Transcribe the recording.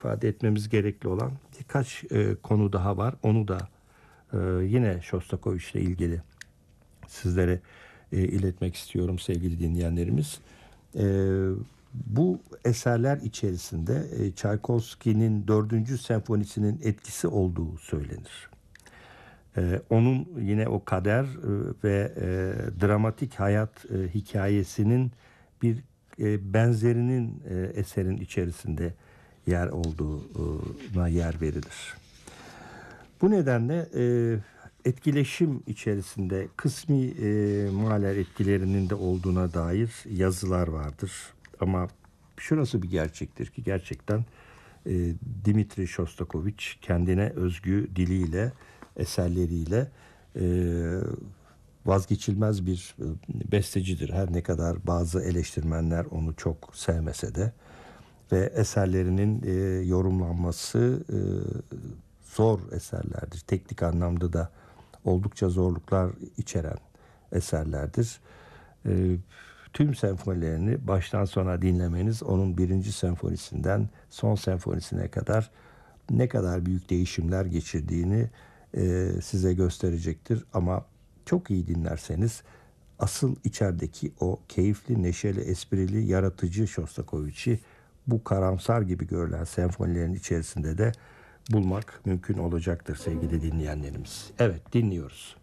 ifade etmemiz gerekli olan birkaç konu daha var. Onu da yine Shostakovich ile ilgili sizlere iletmek istiyorum sevgili dinleyenlerimiz. E, Bu eserler içerisinde Çaykovski'nin 4. senfonisinin etkisi olduğu söylenir. Onun yine o kader ve dramatik hayat hikayesinin bir benzerinin eserin içerisinde yer olduğuna yer verilir. Bu nedenle etkileşim içerisinde kısmi Mahler etkilerinin de olduğuna dair yazılar vardır. Ama şurası bir gerçektir ki gerçekten Dmitri Shostakovich kendine özgü diliyle, eserleriyle vazgeçilmez bir bestecidir. Her ne kadar bazı eleştirmenler onu çok sevmese de ve eserlerinin yorumlanması zor eserlerdir. Teknik anlamda da oldukça zorluklar içeren eserlerdir. Tüm senfonilerini baştan sona dinlemeniz onun 1. senfonisinden son senfonisine kadar ne kadar büyük değişimler geçirdiğini size gösterecektir. Ama çok iyi dinlerseniz asıl içerideki o keyifli, neşeli, esprili, yaratıcı Shostakovich'i bu karamsar gibi görülen senfonilerin içerisinde de bulmak mümkün olacaktır sevgili dinleyenlerimiz. Evet, dinliyoruz.